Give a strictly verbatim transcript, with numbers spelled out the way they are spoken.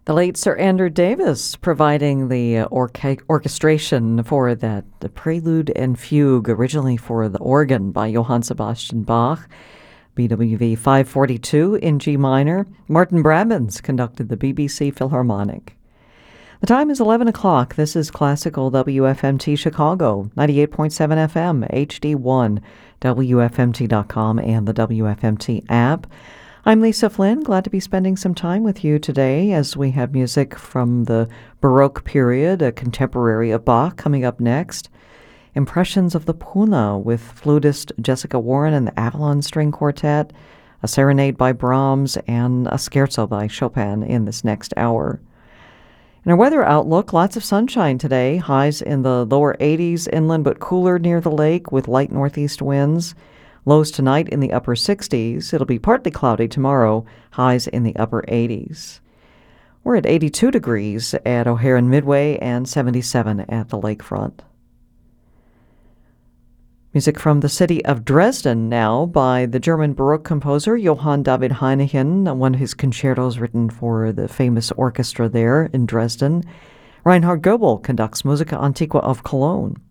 The late Sir Andrew Davis providing the uh, orca- orchestration for that the Prelude and Fugue, originally for the organ by Johann Sebastian Bach, B W V five forty-two in G minor. Martin Brabbins conducted the B B C Philharmonic. The time is eleven o'clock. This is Classical W F M T Chicago, ninety-eight point seven F M, H D one, W F M T dot com, and the W F M T app. I'm Lisa Flynn, glad to be spending some time with you today as we have music from the Baroque period, a contemporary of Bach, coming up next. Impressions of the Puna with flutist Jessica Warren and the Avalon String Quartet, a serenade by Brahms, and a scherzo by Chopin in this next hour. In our weather outlook, lots of sunshine today, highs in the lower eighties inland but cooler near the lake with light northeast winds. Lows tonight in the upper sixties. It'll be partly cloudy tomorrow, highs in the upper eighties. We're at eighty-two degrees at O'Hare and Midway and seventy-seven at the lakefront. Music from the city of Dresden now by the German Baroque composer Johann David Heinechen, one of his concertos written for the famous orchestra there in Dresden. Reinhard Goebel conducts Musica Antiqua of Cologne.